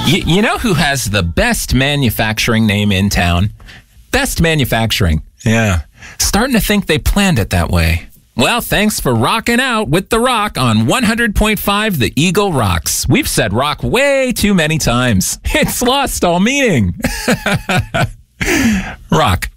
You know who has the best manufacturing name in town? Best Manufacturing. Yeah. Starting to think they planned it that way. Well, thanks for rocking out with The Rock on 100.5 The Eagle Rocks. We've said rock way too many times. It's lost all meaning. Rock.